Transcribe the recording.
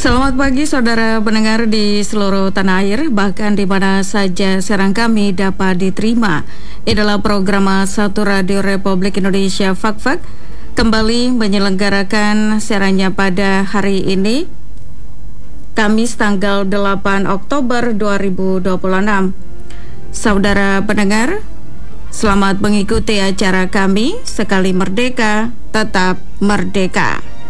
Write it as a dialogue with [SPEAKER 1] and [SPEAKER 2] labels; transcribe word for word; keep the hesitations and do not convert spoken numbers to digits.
[SPEAKER 1] Selamat pagi saudara pendengar di seluruh tanah air, bahkan di mana saja siaran kami dapat diterima. Ini adalah program satu Radio Republik Indonesia Fak-Fak kembali menyelenggarakan siarannya pada hari ini, Kamis tanggal delapan Oktober dua ribu dua puluh enam. Saudara pendengar, selamat mengikuti acara kami Sekali Merdeka, Tetap Merdeka.